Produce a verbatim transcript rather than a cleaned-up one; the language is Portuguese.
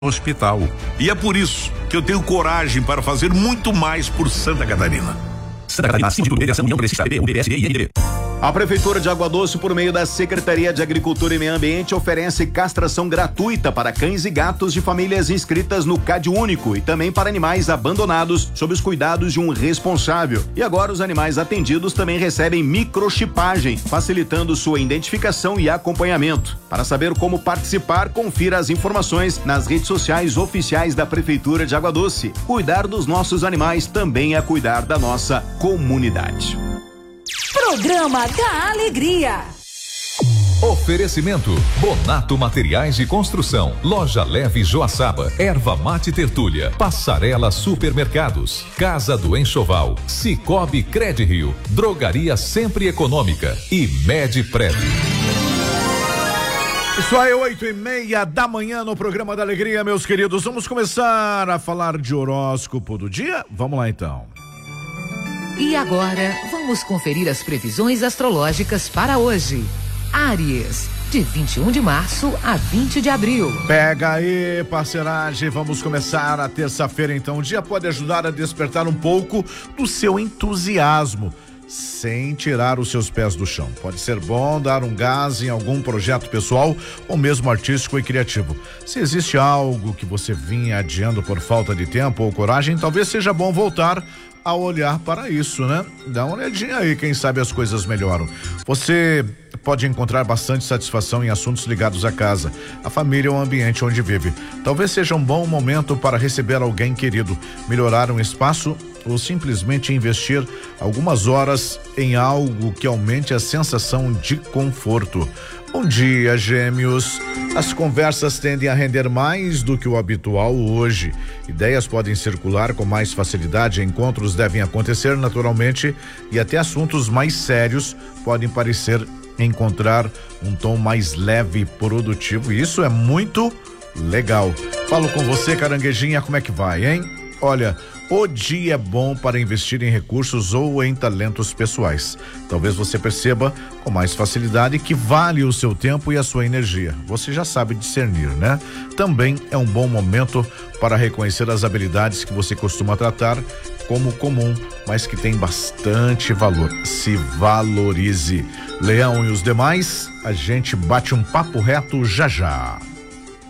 hospital. E é por isso que eu tenho coragem para fazer muito mais por Santa Catarina. Santa Catarina, Síndico de União Progressista, B B, U B S e I N D B. A Prefeitura de Água Doce, por meio da Secretaria de Agricultura e Meio Ambiente, oferece castração gratuita para cães e gatos de famílias inscritas no C A D Único e também para animais abandonados sob os cuidados de um responsável. E agora os animais atendidos também recebem microchipagem, facilitando sua identificação e acompanhamento. Para saber como participar, confira as informações nas redes sociais oficiais da Prefeitura de Água Doce. Cuidar dos nossos animais também é cuidar da nossa comunidade. Programa da Alegria. Oferecimento: Bonato Materiais de Construção, Loja Leve Joaçaba, Erva Mate Tertúlia, Passarela Supermercados, Casa do Enxoval, Cicobi Credirio, Drogaria Sempre Econômica e Medprev. Isso aí, oito e meia da manhã no programa da Alegria, meus queridos. Vamos começar a falar de horóscopo do dia? Vamos lá então. E agora, vamos conferir as previsões astrológicas para hoje. Áries, de vinte e um de março a vinte de abril. Pega aí, parceragem, vamos começar a terça-feira então. O dia pode ajudar a despertar um pouco do seu entusiasmo, sem tirar os seus pés do chão. Pode ser bom dar um gás em algum projeto pessoal ou mesmo artístico e criativo. Se existe algo que você vinha adiando por falta de tempo ou coragem, talvez seja bom voltar a olhar para isso, né? Dá uma olhadinha aí, quem sabe as coisas melhoram. Você pode encontrar bastante satisfação em assuntos ligados à casa, a família ou o ambiente onde vive. Talvez seja um bom momento para receber alguém querido, melhorar um espaço ou simplesmente investir algumas horas em algo que aumente a sensação de conforto. Bom dia, Gêmeos. As conversas tendem a render mais do que o habitual hoje. Ideias podem circular com mais facilidade, encontros devem acontecer naturalmente e até assuntos mais sérios podem parecer encontrar um tom mais leve e produtivo. E isso é muito legal. Falo com você, caranguejinha, como é que vai, hein? Olha, o dia é bom para investir em recursos ou em talentos pessoais. Talvez você perceba com mais facilidade que vale o seu tempo e a sua energia. Você já sabe discernir, né? Também é um bom momento para reconhecer as habilidades que você costuma tratar como comum, mas que tem bastante valor. Se valorize. Leão e os demais, a gente bate um papo reto já já.